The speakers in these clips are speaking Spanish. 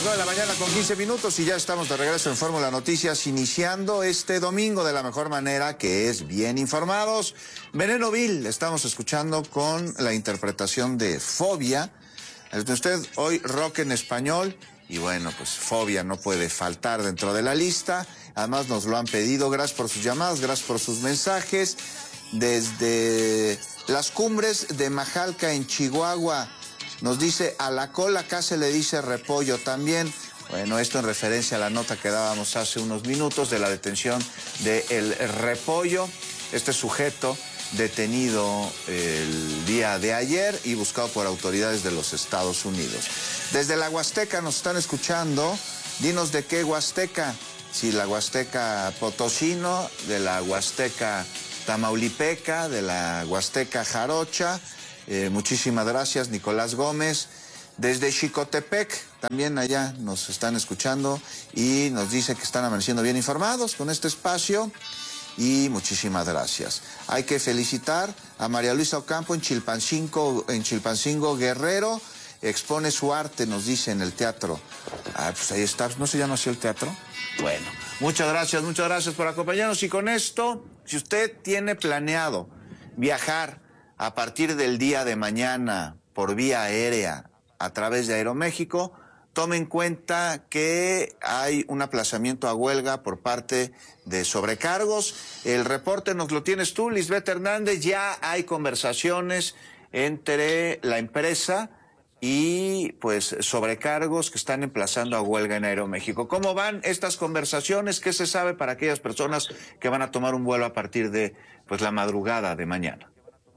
9 de la mañana con 15 minutos y ya estamos de regreso en Fórmula Noticias, iniciando este domingo de la mejor manera, que es bien informados. Veneno Vil, estamos escuchando con la interpretación de Fobia. Usted hoy rock en español y bueno, pues Fobia no puede faltar dentro de la lista. Además nos lo han pedido, gracias por sus llamadas, gracias por sus mensajes. Desde las cumbres de Majalca en Chihuahua, nos dice a la cola, acá se le dice repollo también. Bueno, esto en referencia a la nota que dábamos hace unos minutos de la detención del repollo. Este sujeto detenido el día de ayer y buscado por autoridades de los Estados Unidos. Desde la Huasteca nos están escuchando. Dinos de qué Huasteca. Si la Huasteca Potosino, de la Huasteca Tamaulipeca, de la Huasteca Jarocha. Muchísimas gracias, Nicolás Gómez. Desde Xicotepec, también allá nos están escuchando y nos dice que están amaneciendo bien informados con este espacio. Y muchísimas gracias. Hay que felicitar a María Luisa Ocampo en Chilpancingo, Guerrero. Expone su arte, nos dice, en el teatro. Ah, pues ahí está. ¿No se llama así el teatro? Bueno, muchas gracias por acompañarnos. Y con esto, si usted tiene planeado viajar a partir del día de mañana por vía aérea a través de Aeroméxico, tome en cuenta que hay un aplazamiento a huelga por parte de sobrecargos. El reporte nos lo tienes tú, Lisbeth Hernández. Ya hay conversaciones entre la empresa y pues sobrecargos que están emplazando a huelga en Aeroméxico. ¿Cómo van estas conversaciones? ¿Qué se sabe para aquellas personas que van a tomar un vuelo a partir de pues la madrugada de mañana?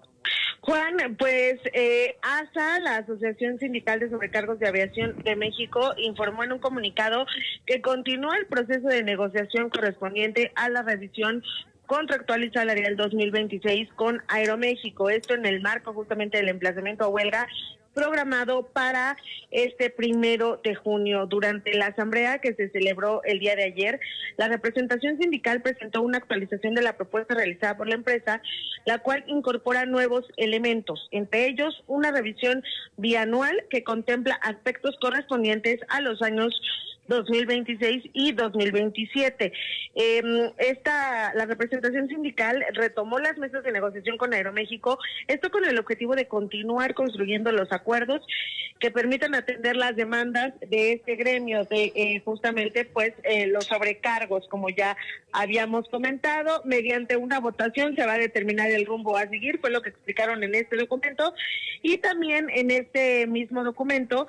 Juan, pues ASA, la Asociación Sindical de Sobrecargos de Aviación de México, informó en un comunicado que continúa el proceso de negociación correspondiente a la revisión contractual y salarial 2026 con Aeroméxico. Esto en el marco justamente del emplazamiento a huelga programado para este 1 de junio. Durante la asamblea que se celebró el día de ayer, la representación sindical presentó una actualización de la propuesta realizada por la empresa, la cual incorpora nuevos elementos, entre ellos una revisión bianual que contempla aspectos correspondientes a los años 2026 y 2027. La representación sindical retomó las mesas de negociación con Aeroméxico, esto con el objetivo de continuar construyendo los acuerdos que permitan atender las demandas de este gremio, de justamente pues los sobrecargos, como ya habíamos comentado. Mediante una votación se va a determinar el rumbo a seguir, fue lo que explicaron en este documento, y también en este mismo documento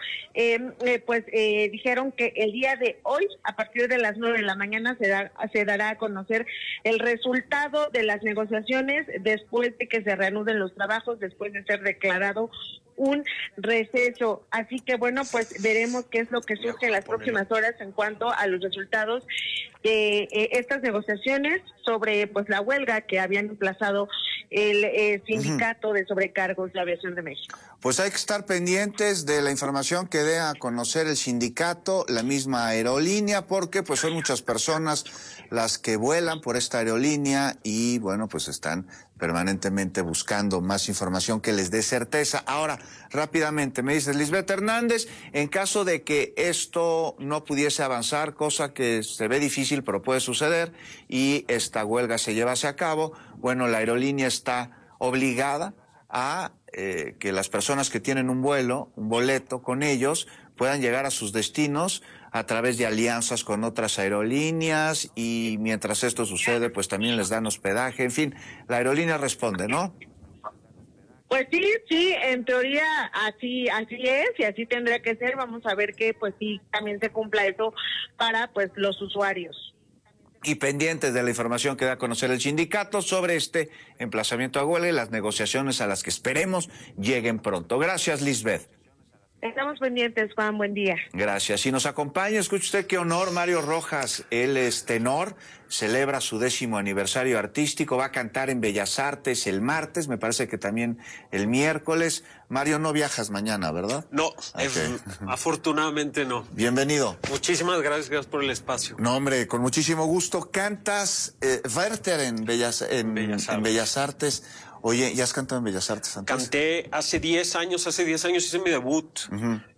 dijeron que el día de hoy, a partir de las 9 de la mañana, se dará a conocer el resultado de las negociaciones después de que se reanuden los trabajos, después de ser declarado un receso. Así que bueno, pues veremos qué es lo que surge en las próximas horas en cuanto a los resultados de estas negociaciones sobre pues la huelga que habían emplazado el sindicato de sobrecargos de aviación de México. Pues hay que estar pendientes de la información que dé a conocer el sindicato, la misma aerolínea, porque pues son muchas personas las que vuelan por esta aerolínea y bueno, pues están permanentemente buscando más información que les dé certeza. Ahora, rápidamente, me dices, Lisbeth Hernández, en caso de que esto no pudiese avanzar, cosa que se ve difícil, pero puede suceder, y esta huelga se llevase a cabo, bueno, la aerolínea está obligada a que las personas que tienen un boleto con ellos, puedan llegar a sus destinos a través de alianzas con otras aerolíneas, y mientras esto sucede, pues también les dan hospedaje, en fin, la aerolínea responde, ¿no? Pues sí, en teoría así es y así tendría que ser. Vamos a ver que pues sí también se cumpla eso para pues los usuarios. Y pendientes de la información que da a conocer el sindicato sobre este emplazamiento a huelga y las negociaciones a las que esperemos lleguen pronto. Gracias, Lisbeth. Estamos pendientes, Juan, buen día. Gracias. Si nos acompaña, escuche usted qué honor, Mario Rojas, él es tenor, celebra su 10º aniversario artístico, va a cantar en Bellas Artes el martes, me parece que también el miércoles. Mario, no viajas mañana, ¿verdad? No, okay. Afortunadamente no. Bienvenido. Muchísimas gracias por el espacio. No, hombre, con muchísimo gusto. Cantas Werther en Bellas Artes. Oye, ¿ya has cantado en Bellas Artes antes? Canté hace 10 años hice mi debut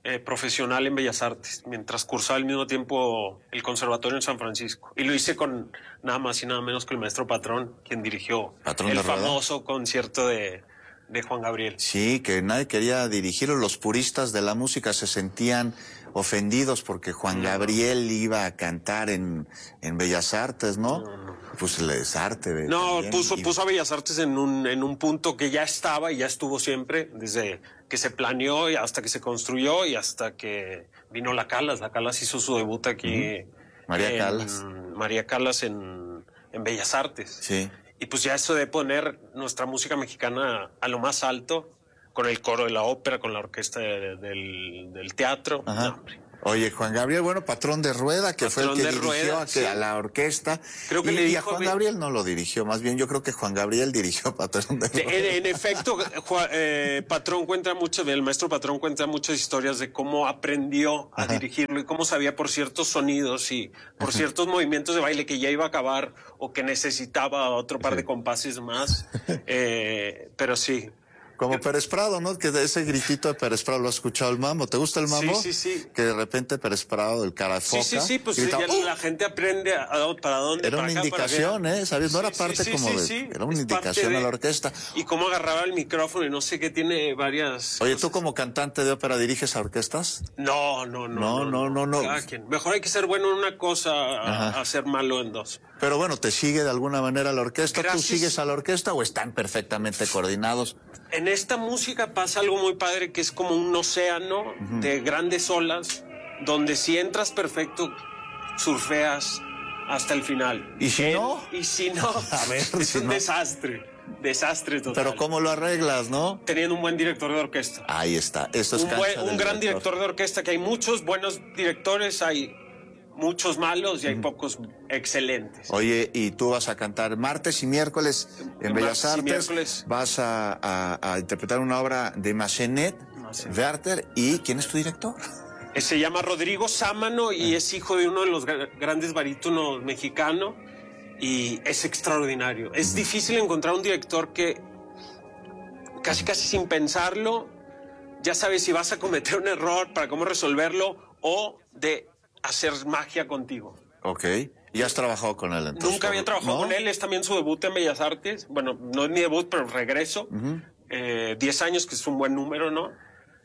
profesional en Bellas Artes, mientras cursaba al mismo tiempo el conservatorio en San Francisco. Y lo hice con nada más y nada menos que el maestro Patrón, quien dirigió el famoso concierto de Juan Gabriel. Sí, que nadie quería dirigirlo. Los puristas de la música se sentían ofendidos porque Juan Gabriel iba a cantar en Bellas Artes, ¿no? No. Pues es arte. No, puso a Bellas Artes en un punto que ya estaba y ya estuvo siempre, desde que se planeó y hasta que se construyó y hasta que vino la Calas. La Calas hizo su debut aquí. María Calas en Bellas Artes. Sí. Y pues ya eso de poner nuestra música mexicana a lo más alto, con el coro de la ópera, con la orquesta del teatro. Ajá. No, hombre. Oye, Juan Gabriel, bueno, Patrón de Rueda, que fue el que dirigió a la orquesta. Creo que y a Juan Gabriel no lo dirigió, más bien yo creo que Juan Gabriel dirigió a Patrón de Rueda. En efecto, Patrón cuenta mucho, el maestro Patrón cuenta muchas historias de cómo aprendió a dirigirlo y cómo sabía por ciertos sonidos y por ciertos movimientos de baile que ya iba a acabar o que necesitaba otro par de compases más. Pero sí. Como Pérez Prado, ¿no? Que de ese gritito de Pérez Prado lo ha escuchado el Mambo. ¿Te gusta el Mambo? Sí. Que de repente Pérez Prado, el cara foca. Sí, pues grita, ya la gente aprende para dónde. Era una indicación, ¿sabes? No era parte era una indicación a la orquesta. Y cómo agarraba el micrófono y no sé qué, tiene varias... Oye, cosas. ¿tú como cantante de ópera diriges a orquestas? No. Hay que ser bueno en una cosa a ser malo en dos. Pero bueno, ¿te sigue de alguna manera la orquesta? Gracias. ¿Tú sigues a la orquesta o están perfectamente coordinados? En esta música pasa algo muy padre que es como un océano de grandes olas donde si entras perfecto, surfeas hasta el final. ¿Y si no? Y si no, a ver, es un desastre total. Pero ¿cómo lo arreglas, no? Teniendo un buen director de orquesta. Ahí está, eso es un gran director de orquesta, que hay muchos buenos directores, hay muchos malos y hay pocos excelentes. Oye, y tú vas a cantar martes y miércoles en Bellas Artes. Vas a interpretar una obra de Massenet, Werther, ¿y quién es tu director? Se llama Rodrigo Sámano y es hijo de uno de los grandes barítonos mexicanos y es extraordinario. Es difícil encontrar un director que casi sin pensarlo ya sabe si vas a cometer un error, para cómo resolverlo o de hacer magia contigo. Ok. ¿Y has trabajado con él entonces? Nunca había trabajado con él. Es también su debut en Bellas Artes. Bueno, no es mi debut, pero regreso. 10 años, que es un buen número, ¿no?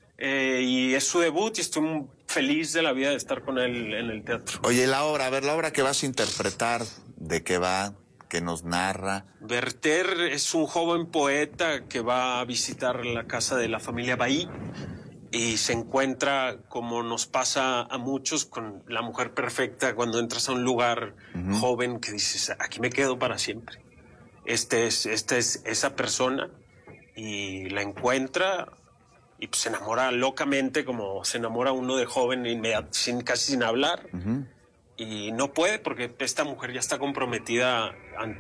Y es su debut y estoy muy feliz de la vida de estar con él en el teatro. Oye, la obra que vas a interpretar, ¿de qué va? ¿Qué nos narra? Werther es un joven poeta que va a visitar la casa de la familia Bailly y se encuentra, como nos pasa a muchos, con la mujer perfecta cuando entras a un lugar joven que dices, aquí me quedo para siempre. Este es esa persona, y la encuentra y pues se enamora locamente, como se enamora uno de joven casi sin hablar. Y no puede, porque esta mujer ya está comprometida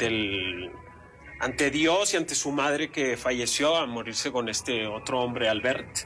ante Dios y ante su madre, que falleció a morirse con este otro hombre, Albert.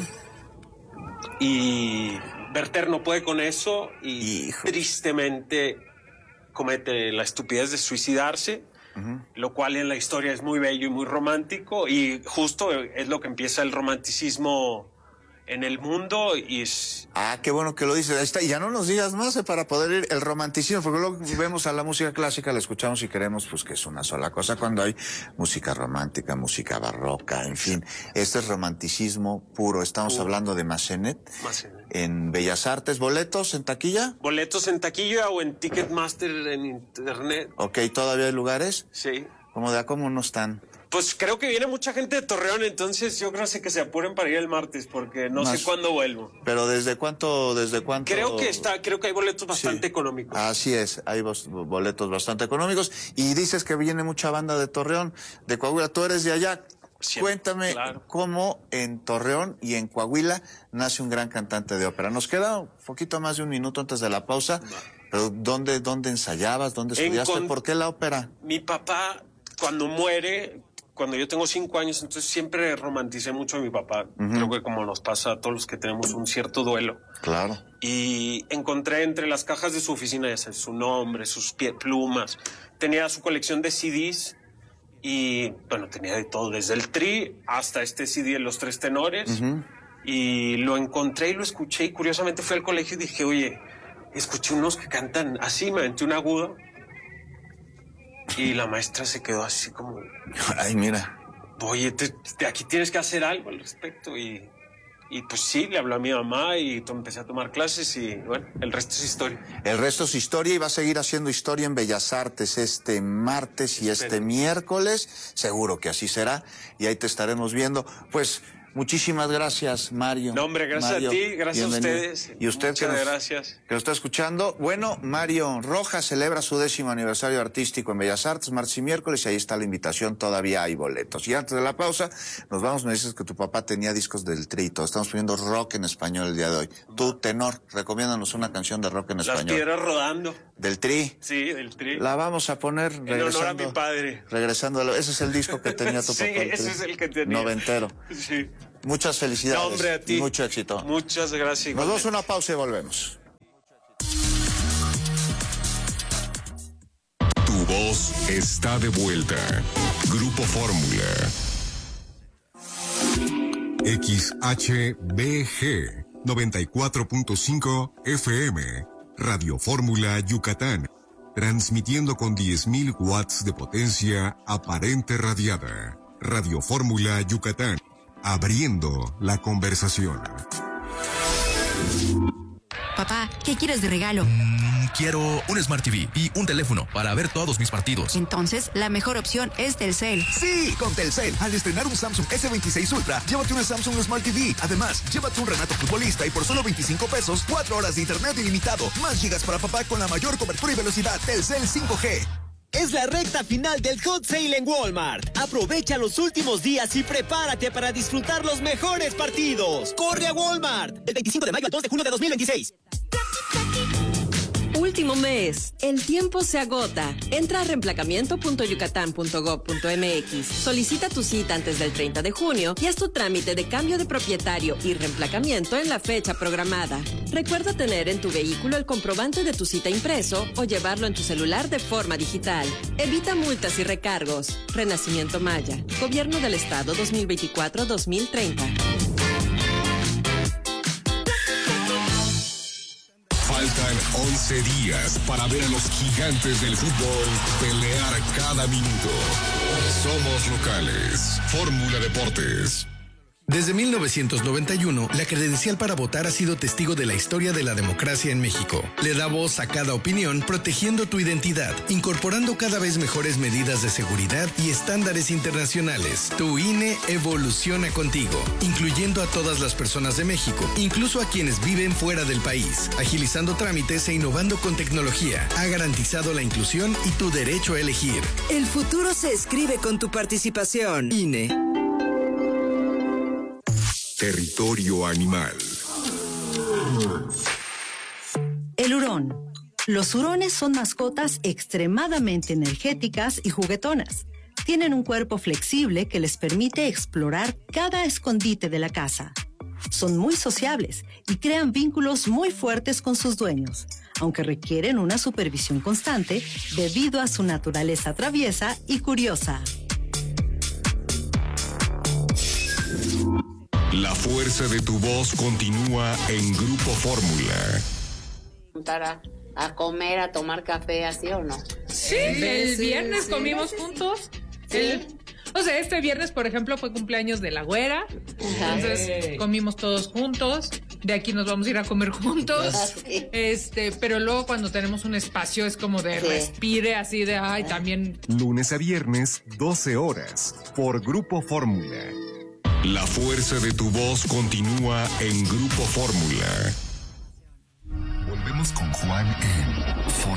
Y Werther no puede con eso y tristemente comete la estupidez de suicidarse, lo cual en la historia es muy bello y muy romántico, y justo es lo que empieza el romanticismo en el mundo. Y es... Ah, qué bueno que lo dices. Ahí está. Y ya no nos digas más para poder ir el romanticismo, porque luego vemos a la música clásica, la escuchamos y queremos pues que es una sola cosa, cuando hay música romántica, música barroca, en fin. Este es romanticismo puro. Estamos hablando de Massenet en Bellas Artes. ¿Boletos en taquilla? Boletos en taquilla o en Ticketmaster en internet. Ok, ¿todavía hay lugares? Sí. ¿Cómo no están? Pues creo que viene mucha gente de Torreón, entonces yo creo que se apuren para ir el martes, porque no sé cuándo vuelvo. ¿Pero desde cuánto? Creo que hay boletos bastante económicos. Así es, hay boletos bastante económicos. Y dices que viene mucha banda de Torreón, de Coahuila. Tú eres de allá. Siempre, cuéntame cómo en Torreón y en Coahuila nace un gran cantante de ópera. Nos queda un poquito más de un minuto antes de la pausa. Pero ¿dónde ensayabas? ¿Dónde estudiaste? ¿Por qué la ópera? Mi papá, cuando muere, cuando yo tengo 5 años, entonces siempre romanticé mucho a mi papá. Creo que como nos pasa a todos los que tenemos un cierto duelo. Claro. Y encontré entre las cajas de su oficina, ya sabes, su nombre, sus plumas. Tenía su colección de CDs y, bueno, tenía de todo, desde el Tri hasta este CD de Los Tres Tenores. Y lo encontré y lo escuché y curiosamente fui al colegio y dije, oye, escuché unos que cantan así, me aventé un agudo. Y la maestra se quedó así como... Ay, mira. Oye, aquí tienes que hacer algo al respecto. Y pues sí, le habló a mi mamá y empecé a tomar clases y bueno, el resto es historia. El resto es historia y va a seguir haciendo historia en Bellas Artes este martes y este miércoles. Seguro que así será y ahí te estaremos viendo. Pues muchísimas gracias, Mario. No, hombre, gracias Mario, a ti, gracias bienvenido. a ustedes. Y usted gracias. Que nos está escuchando. Bueno, Mario Rojas celebra su 10º aniversario artístico en Bellas Artes, martes y miércoles, y ahí está la invitación, todavía hay boletos. Y antes de la pausa, nos vamos, me dices que tu papá tenía discos del Tri, estamos poniendo rock en español el día de hoy. Tú, tenor, recomiéndanos una canción de rock en español. Las Piedras Rodando. ¿Del Tri? Sí, del Tri. La vamos a poner regresando. En honor a mi padre. Regresando, ese es el disco que tenía tu papá. Sí, ese es el que tenía. Noventero. Sí. Muchas felicidades. No, hombre, a ti. Mucho éxito. Muchas gracias. Nos damos una pausa y volvemos. Tu voz está de vuelta. Grupo Fórmula. XHBG 94.5 FM. Radio Fórmula Yucatán. Transmitiendo con 10.000 watts de potencia aparente radiada. Radio Fórmula Yucatán. Abriendo la conversación. Papá, ¿qué quieres de regalo? Quiero un Smart TV y un teléfono para ver todos mis partidos. Entonces, la mejor opción es Telcel. Sí, con Telcel. Al estrenar un Samsung S26 Ultra, llévate una Samsung Smart TV. Además, llévate un Renato futbolista y por solo 25 pesos, 4 horas de internet ilimitado. Más gigas para papá con la mayor cobertura y velocidad. Telcel 5G. Es la recta final del Hot Sale en Walmart. Aprovecha los últimos días y prepárate para disfrutar los mejores partidos. ¡Corre a Walmart! Del 25 de mayo al 2 de junio de 2026. Último mes. El tiempo se agota. Entra a reemplacamiento.yucatán.gov.mx. Solicita tu cita antes del 30 de junio y haz tu trámite de cambio de propietario y reemplacamiento en la fecha programada. Recuerda tener en tu vehículo el comprobante de tu cita impreso o llevarlo en tu celular de forma digital. Evita multas y recargos. Renacimiento Maya. Gobierno del Estado 2024-2030. Faltan 11 días para ver a los gigantes del fútbol pelear cada minuto. Somos locales. Fórmula Deportes. Desde 1991, la credencial para votar ha sido testigo de la historia de la democracia en México. Le da voz a cada opinión, protegiendo tu identidad, incorporando cada vez mejores medidas de seguridad y estándares internacionales. Tu INE evoluciona contigo, incluyendo a todas las personas de México, incluso a quienes viven fuera del país, agilizando trámites e innovando con tecnología. Ha garantizado la inclusión y tu derecho a elegir. El futuro se escribe con tu participación. INE. Territorio animal. El hurón. Los hurones son mascotas extremadamente energéticas y juguetonas. Tienen un cuerpo flexible que les permite explorar cada escondite de la casa. Son muy sociables y crean vínculos muy fuertes con sus dueños, aunque requieren una supervisión constante debido a su naturaleza traviesa y curiosa. La fuerza de tu voz continúa en Grupo Fórmula. A comer, a tomar café, ¿así o no? Sí, el viernes comimos juntos. O sea, este viernes, por ejemplo, fue cumpleaños de la güera. Entonces comimos todos juntos. De aquí nos vamos a ir a comer juntos. Pero luego cuando tenemos un espacio es como de respire, así de también. Lunes a viernes, 12 horas, por Grupo Fórmula. La fuerza de tu voz continúa en Grupo Fórmula. Volvemos con Juan en